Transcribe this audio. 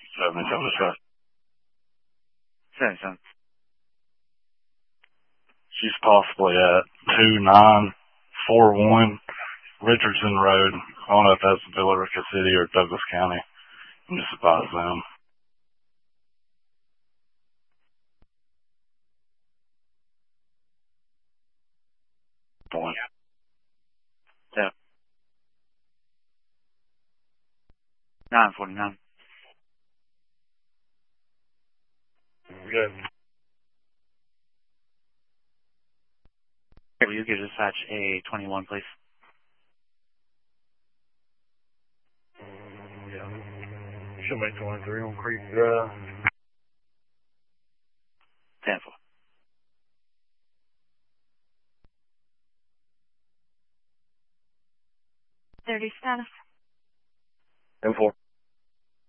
77. 77. She's possibly at 2941 Richardson Road. I don't know if that's Villarica City or Douglas County. I'm just advise them. Point. Yeah. 949. Good. Will you give dispatch a 21, please? Yeah. Should make 23 on Creek Drive. 10-4. 30 status. 10-4.